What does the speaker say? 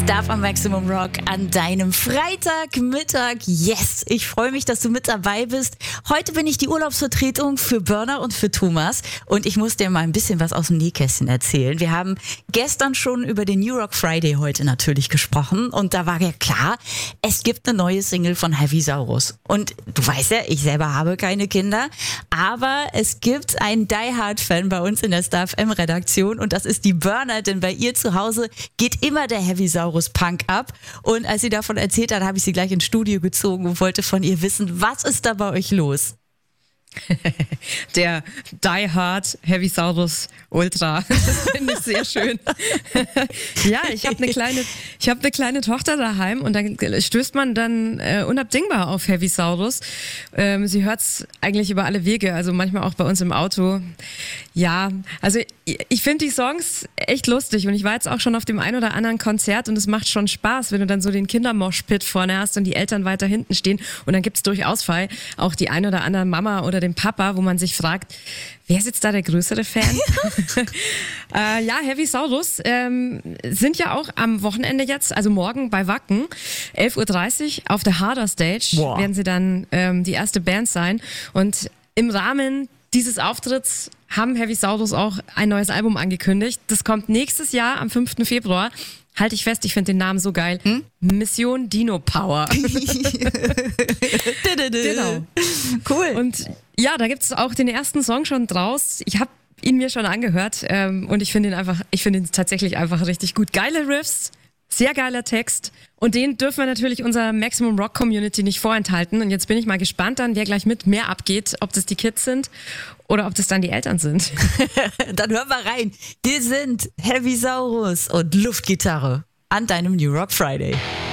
Stuff am Maximum Rock an deinem Freitagmittag. Yes, ich freue mich, dass du mit dabei bist. Heute bin ich die Urlaubsvertretung für Börner und für Thomas und ich muss dir mal ein bisschen was aus dem Nähkästchen erzählen. Wir haben gestern schon über den New Rock Friday heute natürlich gesprochen und da war ja klar, es gibt eine neue Single von Heavy Saurus. Und du weißt ja, ich selber habe keine Kinder, aber es gibt einen Die-Hard-Fan bei uns in der Stuff M-Redaktion und das ist die Börner, denn bei ihr zu Hause geht immer der Heavy Saurus Punk ab. Und als sie davon erzählt hat, habe ich sie gleich ins Studio gezogen und wollte von ihr wissen, was ist da bei euch los? Der Die Hard Heavy Saurus Ultra. Das finde ich sehr schön. Ja, ich habe eine kleine Tochter daheim und dann stößt man dann unabdingbar auf Heavy Saurus. Sie hört's eigentlich über alle Wege, also manchmal auch bei uns im Auto. Ja, also ich finde die Songs echt lustig und ich war jetzt auch schon auf dem ein oder anderen Konzert und es macht schon Spaß, wenn du dann so den Kindermoshpit vorne hast und die Eltern weiter hinten stehen und dann gibt's durchaus auch die ein oder andere Mama oder den Papa, wo man sich fragt, wer ist jetzt da der größere Fan? Ja, Heavy Saurus sind ja auch am Wochenende jetzt, also morgen bei Wacken, 11.30 Uhr auf der Harder Stage werden sie dann die erste Band sein und im Rahmen dieses Auftritts haben Heavy Saurus auch ein neues Album angekündigt. Das kommt nächstes Jahr am 5. Februar. Halte ich fest, ich finde den Namen so geil. Mission Dino Power. Genau. Cool. Und ja, da gibt es auch den ersten Song schon draus. Ich habe ihn mir schon angehört und ich finde ihn tatsächlich einfach richtig gut. Geile Riffs, sehr geiler Text und den dürfen wir natürlich unserer Maximum Rock Community nicht vorenthalten. Und jetzt bin ich mal gespannt dann, wer gleich mit mehr abgeht, ob das die Kids sind oder ob das dann die Eltern sind. Dann hör mal rein. Die sind Heavy Saurus und Luftgitarre an deinem New Rock Friday.